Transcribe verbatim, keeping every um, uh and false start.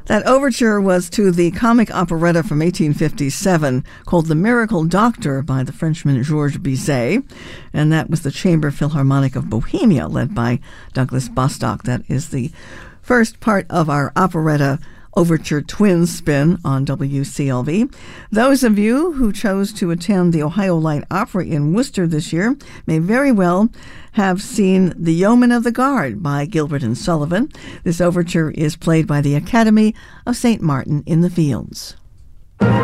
That overture was to the comic operetta from eighteen fifty-seven called The Miracle Doctor by the Frenchman Georges Bizet, and that was the Chamber Philharmonic of Bohemia, led by Douglas Bostock. That is the first part of our operetta Overture Twin Spin on W C L V. Those of you who chose to attend the Ohio Light Opera in Worcester this year may very well have seen The Yeoman of the Guard by Gilbert and Sullivan. This overture is played by the Academy of Saint Martin in the Fields.